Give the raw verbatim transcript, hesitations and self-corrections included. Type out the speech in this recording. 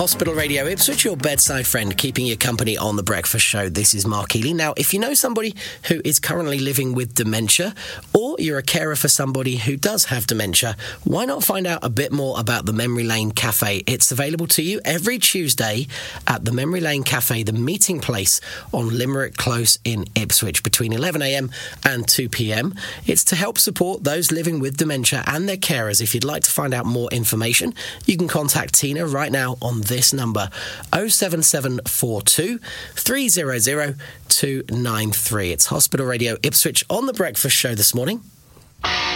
Hospital Radio Ipswich, your bedside friend, keeping you company on The Breakfast Show. This is Mark Healy. Now, if you know somebody who is currently living with dementia, or you're a carer for somebody who does have dementia, why not find out a bit more about the Memory Lane Cafe? It's available to you every Tuesday at the Memory Lane Cafe, the meeting place on Limerick Close in Ipswich, between eleven a m and two p m. It's to help support those living with dementia and their carers. If you'd like to find out more information, you can contact Tina right now on this number, oh seven seven four two, three hundred, two nine three. It's Hospital Radio Ipswich on The Breakfast Show this morning.